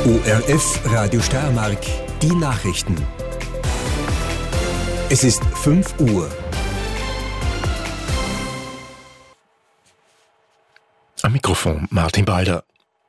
ORF Radio Steiermark, die Nachrichten. Es ist 5 Uhr. Am Mikrofon Martin Balder.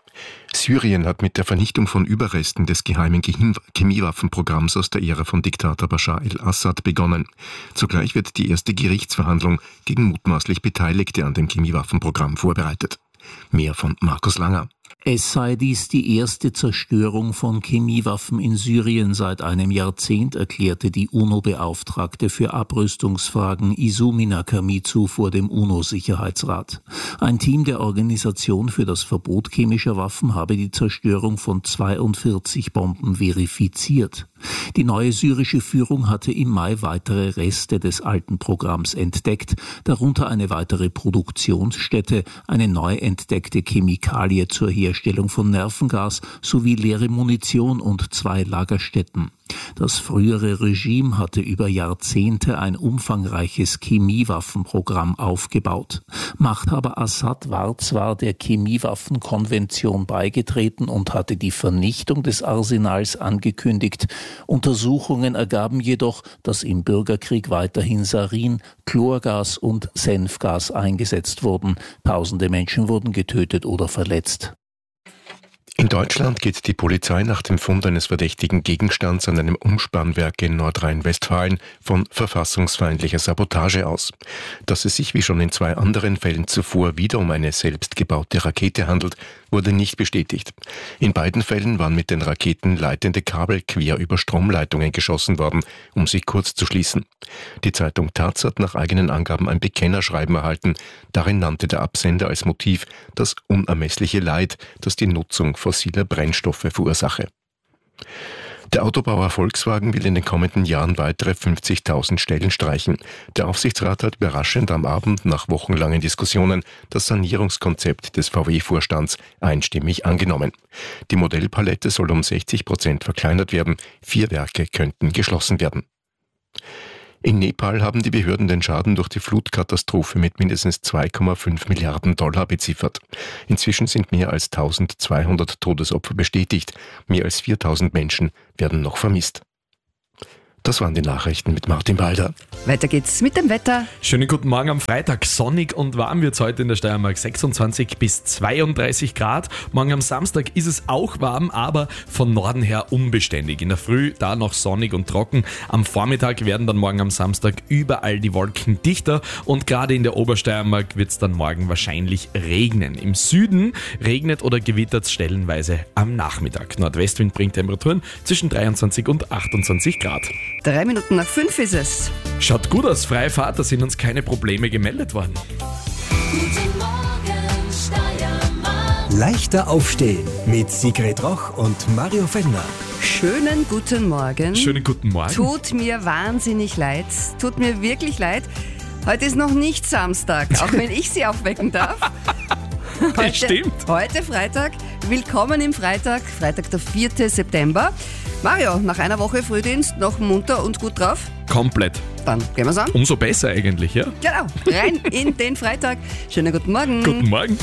Syrien hat mit der Vernichtung von Überresten des geheimen Chemiewaffenprogramms aus der Ära von Diktator Bashar el-Assad begonnen. Zugleich wird die erste Gerichtsverhandlung gegen mutmaßlich Beteiligte an dem Chemiewaffenprogramm vorbereitet. Mehr von Markus Langer. Es sei dies die erste Zerstörung von Chemiewaffen in Syrien seit einem Jahrzehnt, erklärte die UNO-Beauftragte für Abrüstungsfragen Izumi Nakamitsu vor dem UNO-Sicherheitsrat. Ein Team der Organisation für das Verbot chemischer Waffen habe die Zerstörung von 42 Bomben verifiziert. Die neue syrische Führung hatte im Mai weitere Reste des alten Programms entdeckt, darunter eine weitere Produktionsstätte, eine neu entdeckte Chemikalie zur Herstellung von Nervengas sowie leere Munition und 2 Lagerstätten. Das frühere Regime hatte über Jahrzehnte ein umfangreiches Chemiewaffenprogramm aufgebaut. Machthaber Assad war zwar der Chemiewaffenkonvention beigetreten und hatte die Vernichtung des Arsenals angekündigt. Untersuchungen ergaben jedoch, dass im Bürgerkrieg weiterhin Sarin, Chlorgas und Senfgas eingesetzt wurden. Tausende Menschen wurden getötet oder verletzt. In Deutschland geht die Polizei nach dem Fund eines verdächtigen Gegenstands an einem Umspannwerk in Nordrhein-Westfalen von verfassungsfeindlicher Sabotage aus. Dass es sich wie schon in 2 anderen Fällen zuvor wieder um eine selbstgebaute Rakete handelt, wurde nicht bestätigt. In beiden Fällen waren mit den Raketen leitende Kabel quer über Stromleitungen geschossen worden, um sie kurz zu schließen. Die Zeitung Taz hat nach eigenen Angaben ein Bekennerschreiben erhalten. Darin nannte der Absender als Motiv das unermessliche Leid, das die Nutzung fossiler Brennstoffe verursache. Der Autobauer Volkswagen will in den kommenden Jahren weitere 50.000 Stellen streichen. Der Aufsichtsrat hat überraschend am Abend nach wochenlangen Diskussionen das Sanierungskonzept des VW-Vorstands einstimmig angenommen. Die Modellpalette soll um 60% verkleinert werden. 4 Werke könnten geschlossen werden. In Nepal haben die Behörden den Schaden durch die Flutkatastrophe mit mindestens 2,5 Milliarden Dollar beziffert. Inzwischen sind mehr als 1200 Todesopfer bestätigt. Mehr als 4000 Menschen werden noch vermisst. Das waren die Nachrichten mit Martin Balder. Weiter geht's mit dem Wetter. Schönen guten Morgen am Freitag. Sonnig und warm wird es heute in der Steiermark. 26 bis 32 Grad. Morgen am Samstag ist es auch warm, aber von Norden her unbeständig. In der Früh da noch sonnig und trocken. Am Vormittag werden dann morgen am Samstag überall die Wolken dichter und gerade in der Obersteiermark wird es dann morgen wahrscheinlich regnen. Im Süden regnet oder gewittert es stellenweise am Nachmittag. Nordwestwind bringt Temperaturen zwischen 23 und 28 Grad. 3 Minuten nach 5 ist es. Schaut gut aus, freie Fahrt, da sind uns keine Probleme gemeldet worden. Guten Morgen, Steiermark. Leichter aufstehen mit Sigrid Roch und Mario Fellner. Schönen guten Morgen. Schönen guten Morgen. Tut mir wahnsinnig leid. Tut mir wirklich leid. Heute ist noch nicht Samstag, auch wenn ich Sie aufwecken darf. Das stimmt. Heute Freitag. Willkommen im Freitag der 4. September. Mario, nach einer Woche Frühdienst noch munter und gut drauf? Komplett. Dann gehen wir's an. Umso besser eigentlich, ja? Genau, rein in den Freitag. Schönen guten Morgen. Guten Morgen.